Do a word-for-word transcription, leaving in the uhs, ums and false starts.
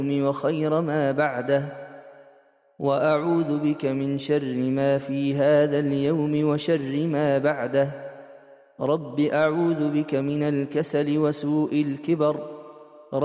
وخير ما بعده، وأعوذ بك من شر ما في هذا اليوم وشر ما بعده. رب أعوذ بك من الكسل وسوء الكبر